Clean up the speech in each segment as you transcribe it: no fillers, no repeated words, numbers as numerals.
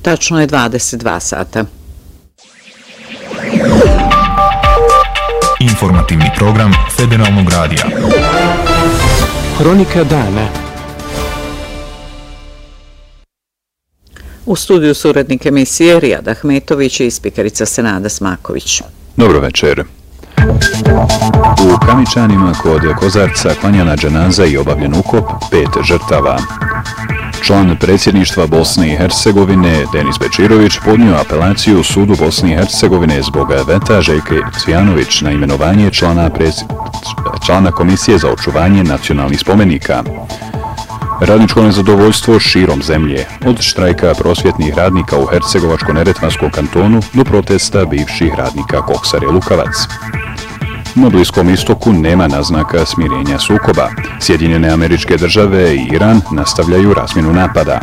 Tačno je 22 sata. Informativni program Federalnog radija. Hronika dana. U studiju su urednik emisije Rijad Ahmetović i spikerica Senada Smaković. Dobro večer. U Kamičanima kod Kozarca klanjana dženaza i obavljen ukop 5 žrtava. Član predsjedništva Bosne i Hercegovine Denis Bečirović podnio apelaciju u sudu Bosne i Hercegovine zbog veta Željke Cvijanović na imenovanje člana Komisije za očuvanje nacionalnih spomenika. Radničko nezadovoljstvo širom zemlje, od štrajka prosvjetnih radnika u Hercegovačko-neretvanskom kantonu do protesta bivših radnika Koksare Lukavac. Na Bliskom istoku nema naznaka smirenja sukoba. Sjedinjene Američke Države i Iran nastavljaju razmjenu napada.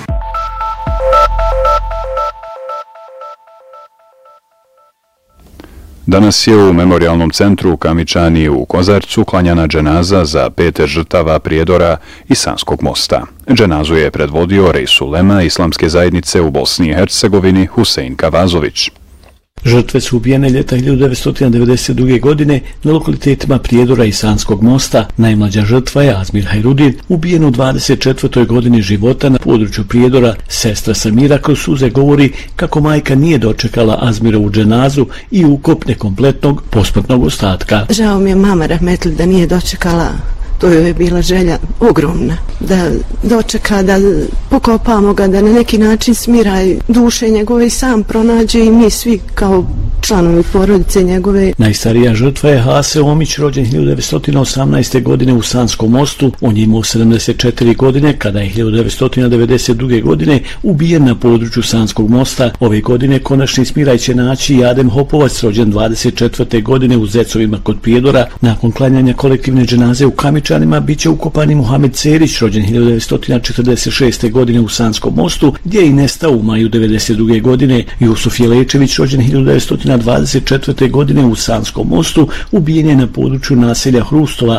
Danas je u Memorijalnom centru Kamičani u Kozarcu klanjana dženaza za 5 žrtava prijedora i Sanskog mosta. Dženazu je predvodio Reis ulema Islamske zajednice u Bosni i Hercegovini Husein Kavazović. Žrtve su ubijene ljeta 1992. godine na lokalitetima Prijedora i Sanskog mosta. Najmlađa žrtva je Azmir Hajrudin, ubijen u 24. godini života na području Prijedora. Sestra Samira kroz suze govori kako majka nije dočekala Azmirovu dženazu i ukop nekompletnog posmrtnog ostatka. Žao mi je mama rahmetli da nije dočekala. To joj je bila želja ogromna, da dočeka, da pokopamo ga, da na neki način smira duše njegove i sam pronađe i mi svi kao članovi porodice njegove. Najstarija žrtva je Hase Omić, rođen 1918. godine u Sanskom mostu. On je imao 74 godine kada je 1992. godine ubijen na području Sanskog mosta. Ove godine konačni smiraj će naći i Adem Hopovac, rođen 24. godine u Zecovima kod Prijedora. Nakon klanjanja kolektivne dženaze u Kamičanima bit će ukopani Muhamed Cerić, rođen 1946. godine u Sanskom mostu, gdje je i nestao u maju 1992. godine. Jusuf Jelečević, rođen 1924. godine u Sanskom mostu, ubijen je na području naselja Hrustova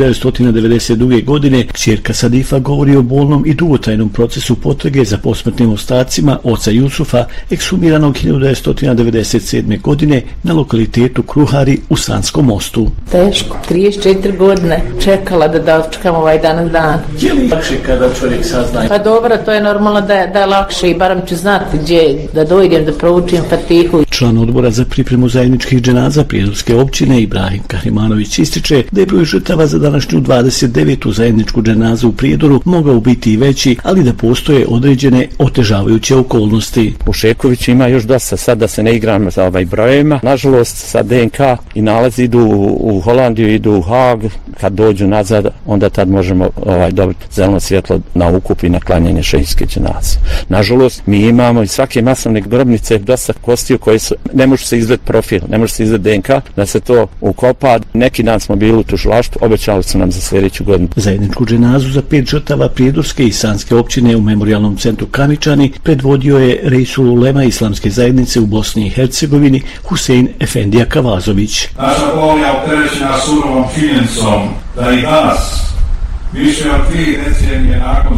1992. godine. Kćerka Sadifa govori o bolnom i dugotrajnom procesu potrage za posmrtnim ostacima oca Jusufa, ekshumiranog 1997. godine na lokalitetu Kruhari u Sanskom mostu. Teško, 34 godine čekala da dočekam ovaj danas dan. Je li lakše kada čovjek sazna? Pa dobro, to je normalno da je lakše i barem ću znati gdje da dojdem da proučim Fatihu. Član odbora za pripremu zajedničkih dženaza Prijedorske općine Ibrahim Kahrimanović ističe da je broj žrtava za današnju 29. zajedničku dženazu u Prijedoru mogao biti i veći, ali da postoje određene otežavajuće okolnosti. U Šekoviću ima još dosta, sad da se ne igram sa brojevima. Nažalost, sa DNK i nalazi idu u Holandiju, idu u Haag. Kad dođu nazad, onda tad možemo dobiti zeleno svjetlo na ukup i na klanjanje šehijske dženaze. Nažalost, mi imamo i svake masovne grobnice dosta kostiju koje ne može se izvesti profil, ne može se izvesti DNK, da se to ukopa. Neki dan smo bili u tužilaštvu, obećali su nam za sljedeću godinu. Zajedničku dženazu za 5 žrtava Prijedorske i Sanske općine u Memorijalnom centru Kamičani predvodio je Reisul ulema Islamske zajednice u Bosni i Hercegovini Husein Efendija Kavazović. Naša kolonija opterećena surovom činjenicom da i danas, više od 2 decenije nakon